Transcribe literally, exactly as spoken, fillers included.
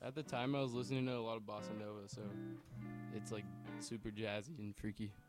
At the time, I was listening to a lot of bossa nova, so it's like super jazzy and freaky.